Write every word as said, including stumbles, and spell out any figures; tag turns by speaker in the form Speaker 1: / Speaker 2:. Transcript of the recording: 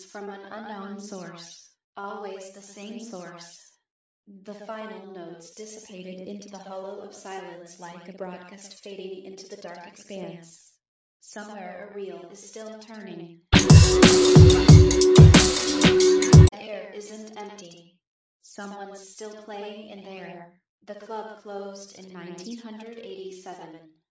Speaker 1: comes from an unknown source, always the same source. The final notes dissipated into the hollow of silence like a broadcast fading into the dark expanse. Somewhere a reel is still turning. The air isn't empty. Someone's still playing in there. The club closed in nineteen eighty-seven.